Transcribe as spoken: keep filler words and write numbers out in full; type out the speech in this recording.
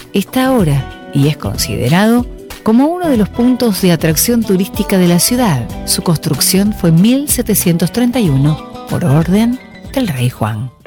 está ahora y es considerado como uno de los puntos de atracción turística de la ciudad. Su construcción fue en mil setecientos treinta y uno por orden del rey Juan.